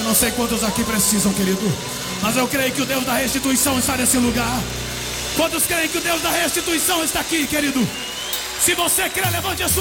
não sei quantos aqui precisam, querido, mas eu creio que o Deus da restituição está nesse lugar. Quantos creem que o Deus da restituição está aqui, querido? Se você crê, levante a sua